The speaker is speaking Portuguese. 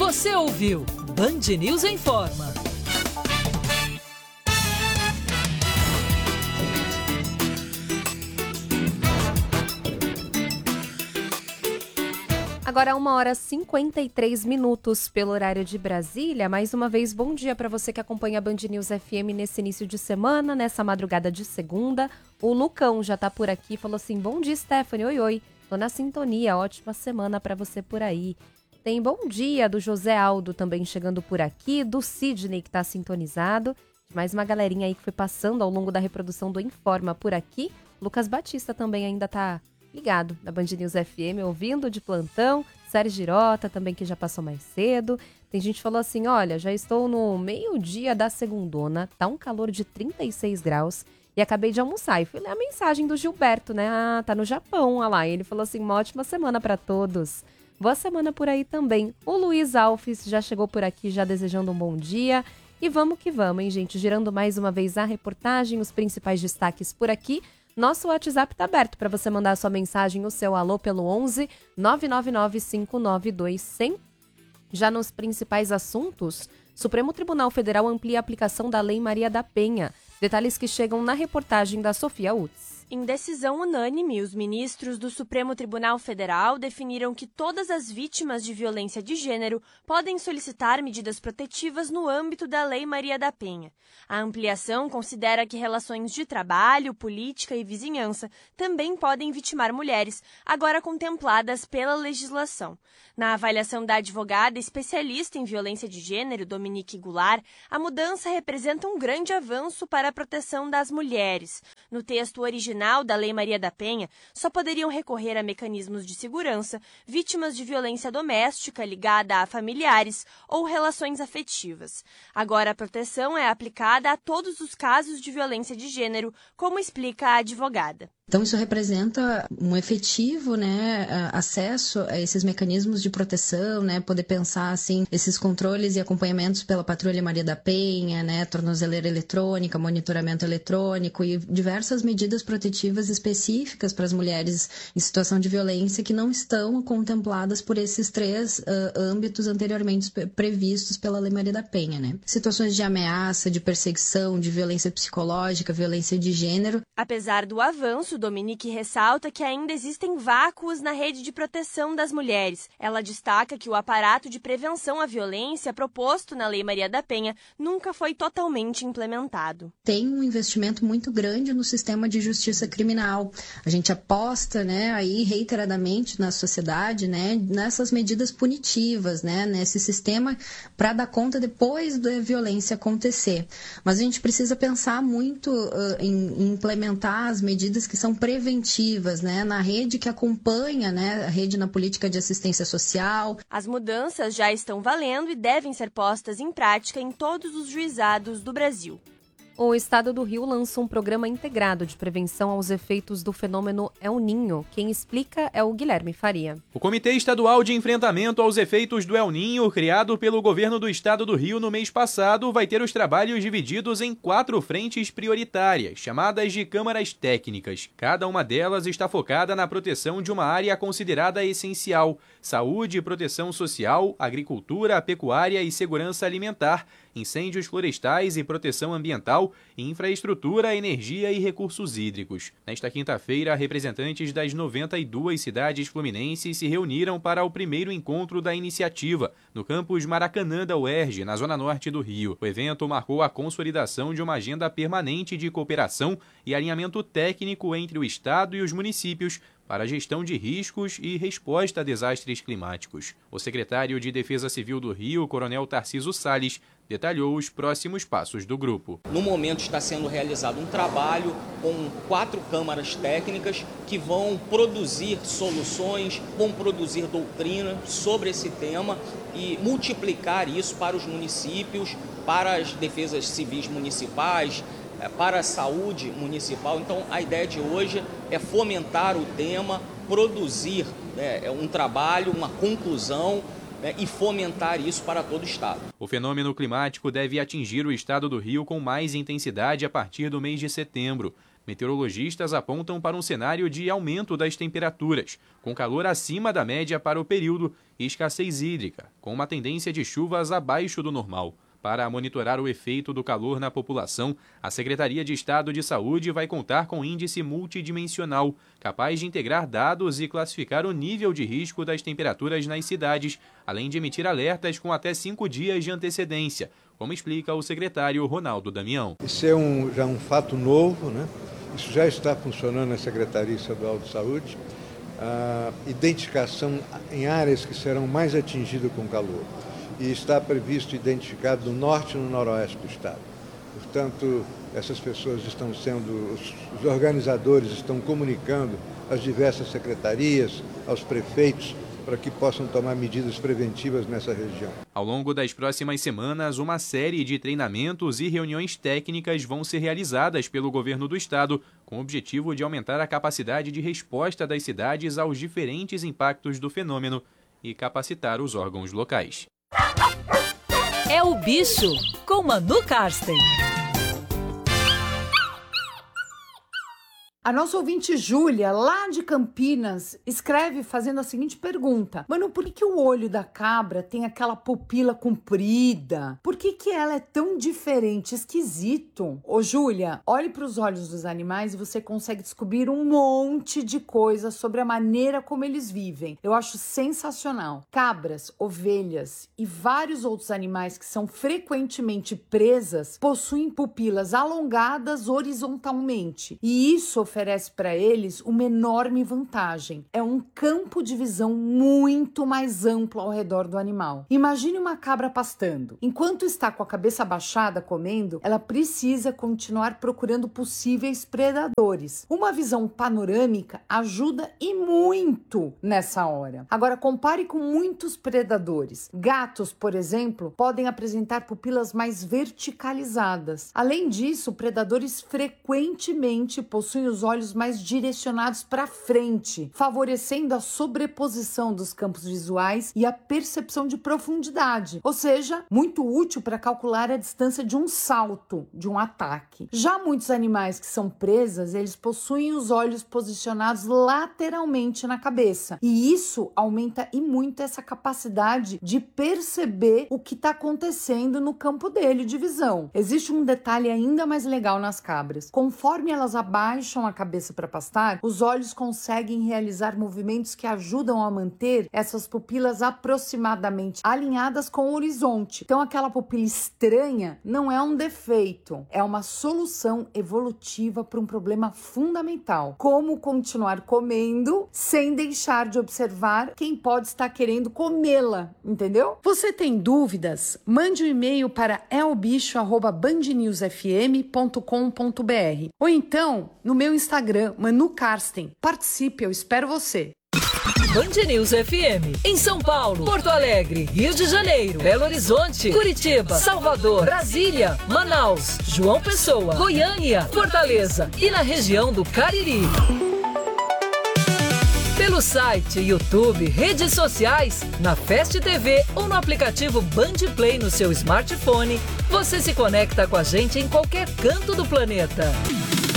Você ouviu Band News Informa. Agora 1h53 pelo horário de Brasília. Mais uma vez, bom dia para você que acompanha a Band News FM nesse início de semana, nessa madrugada de segunda. O Lucão já tá por aqui, falou assim, bom dia, Stephanie, oi, tô na sintonia, ótima semana para você por aí. Tem bom dia do José Aldo também chegando por aqui, do Sidney que tá sintonizado, mais uma galerinha aí que foi passando ao longo da reprodução do Informa por aqui. Lucas Batista também ainda tá ligado na Band News FM, ouvindo de plantão. Sérgio Girota também, que já passou mais cedo. Tem gente que falou assim, olha, já estou no meio-dia da segundona, tá um calor de 36 graus e acabei de almoçar. E fui ler a mensagem do Gilberto, né? Ah, tá no Japão, olha lá. E ele falou assim, uma ótima semana para todos. Boa semana por aí também. O Luiz Alves já chegou por aqui, já desejando um bom dia. E vamos que vamos, hein, gente? Girando mais uma vez a reportagem, os principais destaques por aqui. Nosso WhatsApp está aberto para você mandar a sua mensagem, o seu alô pelo 11 999 592 100. Já nos principais assuntos, Supremo Tribunal Federal amplia a aplicação da Lei Maria da Penha. Detalhes que chegam na reportagem da Sofia Utz. Em decisão unânime, os ministros do Supremo Tribunal Federal definiram que todas as vítimas de violência de gênero podem solicitar medidas protetivas no âmbito da Lei Maria da Penha. A ampliação considera que relações de trabalho, política e vizinhança também podem vitimar mulheres, agora contempladas pela legislação. Na avaliação da advogada especialista em violência de gênero, Dominique Goulart, a mudança representa um grande avanço para a proteção das mulheres. No texto original da Lei Maria da Penha, só poderiam recorrer a mecanismos de segurança vítimas de violência doméstica ligada a familiares ou relações afetivas. Agora, a proteção é aplicada a todos os casos de violência de gênero, como explica a advogada. Então, isso representa um efetivo, acesso a esses mecanismos de proteção, poder pensar, assim, esses controles e acompanhamentos pela Patrulha Maria da Penha, tornozeleira eletrônica, monitoramento eletrônico e diversas medidas protetivas específicas para as mulheres em situação de violência que não estão contempladas por esses três âmbitos anteriormente previstos pela Lei Maria da Penha, Situações de ameaça, de perseguição, de violência psicológica, violência de gênero. Apesar do avanço, Dominique ressalta que ainda existem vácuos na rede de proteção das mulheres. Ela destaca que o aparato de prevenção à violência proposto na Lei Maria da Penha nunca foi totalmente implementado. Tem um investimento muito grande no sistema de justiça criminal. A gente aposta, aí reiteradamente na sociedade, nessas medidas punitivas, nesse sistema para dar conta depois da violência acontecer. Mas a gente precisa pensar muito em implementar as medidas que são preventivas, na rede que acompanha, a rede na política de assistência social. As mudanças já estão valendo e devem ser postas em prática em todos os juizados do Brasil. O Estado do Rio lança um programa integrado de prevenção aos efeitos do fenômeno El Niño. Quem explica é o Guilherme Faria. O Comitê Estadual de Enfrentamento aos Efeitos do El Niño, criado pelo governo do Estado do Rio no mês passado, vai ter os trabalhos divididos em 4 frentes prioritárias, chamadas de câmaras técnicas. Cada uma delas está focada na proteção de uma área considerada essencial: saúde e proteção social, agricultura, pecuária e segurança alimentar, incêndios florestais e proteção ambiental, infraestrutura, energia e recursos hídricos. Nesta quinta-feira, representantes das 92 cidades fluminenses se reuniram para o primeiro encontro da iniciativa, no campus Maracanã da UERJ, na zona norte do Rio. O evento marcou a consolidação de uma agenda permanente de cooperação e alinhamento técnico entre o Estado e os municípios para a gestão de riscos e resposta a desastres climáticos. O secretário de Defesa Civil do Rio, Coronel Tarciso Salles, detalhou os próximos passos do grupo. No momento está sendo realizado um trabalho com 4 câmaras técnicas que vão produzir soluções, vão produzir doutrina sobre esse tema e multiplicar isso para os municípios, para as defesas civis municipais, para a saúde municipal. Então, a ideia de hoje é fomentar o tema, produzir um trabalho, uma conclusão, e fomentar isso para todo o Estado. O fenômeno climático deve atingir o Estado do Rio com mais intensidade a partir do mês de setembro. Meteorologistas apontam para um cenário de aumento das temperaturas, com calor acima da média para o período e escassez hídrica, com uma tendência de chuvas abaixo do normal. Para monitorar o efeito do calor na população, a Secretaria de Estado de Saúde vai contar com índice multidimensional, capaz de integrar dados e classificar o nível de risco das temperaturas nas cidades, além de emitir alertas com até 5 dias de antecedência, como explica o secretário Ronaldo Damião. Isso é já um fato novo, né? Isso já está funcionando na Secretaria Estadual de Saúde. A identificação em áreas que serão mais atingidas com calor. E está previsto identificado no norte e no noroeste do estado. Portanto, essas pessoas estão sendo, os organizadores estão comunicando às diversas secretarias, aos prefeitos, para que possam tomar medidas preventivas nessa região. Ao longo das próximas semanas, uma série de treinamentos e reuniões técnicas vão ser realizadas pelo governo do estado, com o objetivo de aumentar a capacidade de resposta das cidades aos diferentes impactos do fenômeno e capacitar os órgãos locais. É o Bicho, com Manu Karsten. A nossa ouvinte Júlia, lá de Campinas, escreve fazendo a seguinte pergunta. Mano, por que o olho da cabra tem aquela pupila comprida? Por que ela é tão diferente? Esquisito. Ô Júlia, olhe para os olhos dos animais e você consegue descobrir um monte de coisas sobre a maneira como eles vivem. Eu acho sensacional. Cabras, ovelhas e vários outros animais que são frequentemente presas possuem pupilas alongadas horizontalmente. E isso oferece para eles uma enorme vantagem. É um campo de visão muito mais amplo ao redor do animal. Imagine uma cabra pastando. Enquanto está com a cabeça abaixada comendo, ela precisa continuar procurando possíveis predadores. Uma visão panorâmica ajuda e muito nessa hora. Agora, compare com muitos predadores. Gatos, por exemplo, podem apresentar pupilas mais verticalizadas. Além disso, predadores frequentemente possuem os olhos mais direcionados para frente, favorecendo a sobreposição dos campos visuais e a percepção de profundidade, ou seja, muito útil para calcular a distância de um salto, de um ataque. Já muitos animais que são presas, eles possuem os olhos posicionados lateralmente na cabeça, e isso aumenta e muito essa capacidade de perceber o que está acontecendo no campo dele de visão. Existe um detalhe ainda mais legal nas cabras. Conforme elas abaixam a cabeça para pastar, os olhos conseguem realizar movimentos que ajudam a manter essas pupilas aproximadamente alinhadas com o horizonte. Então, aquela pupila estranha não é um defeito, é uma solução evolutiva para um problema fundamental. Como continuar comendo sem deixar de observar quem pode estar querendo comê-la, entendeu? Você tem dúvidas? Mande um e-mail para elbicho@bandnewsfm.com.br ou então no meu Instagram, Manu Karsten. Participe, eu espero você. Band News FM, em São Paulo, Porto Alegre, Rio de Janeiro, Belo Horizonte, Curitiba, Salvador, Brasília, Manaus, João Pessoa, Goiânia, Fortaleza e na região do Cariri. Pelo site, YouTube, redes sociais, na Fast TV ou no aplicativo Band Play no seu smartphone, você se conecta com a gente em qualquer canto do planeta.